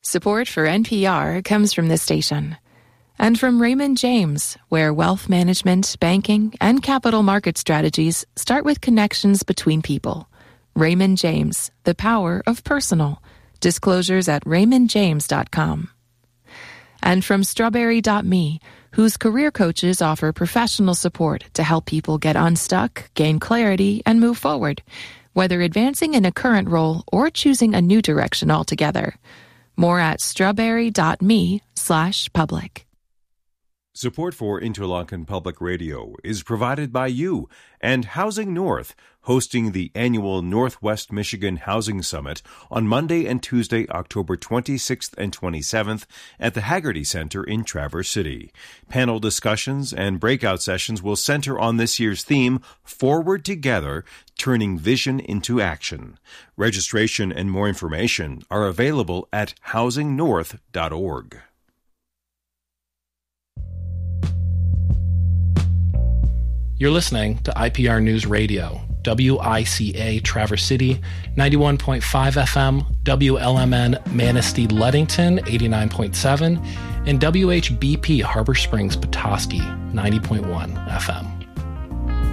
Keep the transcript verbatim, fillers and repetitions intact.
Support for N P R comes from this station and from Raymond James, where wealth management, banking, and capital market strategies start with connections between people. Raymond James, the power of personal. Disclosures at raymond james dot com. And from strawberry dot me, whose career coaches offer professional support to help people get unstuck, gain clarity, and move forward, whether advancing in a current role or choosing a new direction altogether. More at strawberry dot me slash public. Support for Interlochen Public Radio is provided by you and Housing North, hosting the annual Northwest Michigan Housing Summit on Monday and Tuesday, October twenty-sixth and twenty-seventh at the Hagerty Center in Traverse City. Panel discussions and breakout sessions will center on this year's theme, Forward Together, Turning Vision into Action. Registration and more information are available at housing north dot org. You're listening to I P R News Radio, W I C A Traverse City, ninety-one point five F M, W L M N Manistee Ludington, eighty-nine point seven, and W H B P Harbor Springs Petoskey, ninety point one F M.